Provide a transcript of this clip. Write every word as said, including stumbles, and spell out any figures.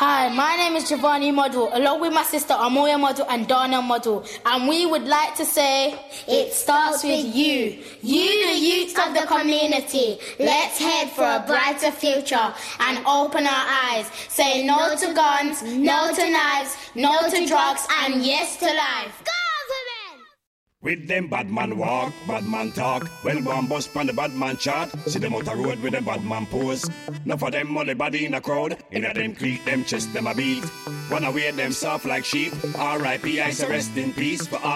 Hi, my name is Giovanni Model, along with my sister Amoya Model and Dana Model, and we would like to say, it starts with you. You, the youth of the community. Let's head for a brighter future and open our eyes. Say no to guns, no to knives, no to drugs, and yes to life. With them bad man walk, bad man talk. Well, one bus on the bad man chart. See them out the road with them bad man pose. Enough for them only body in a crowd. In a them cleat, them chest, them a beat. Wanna wear them soft like sheep. R I P I say rest in peace for all.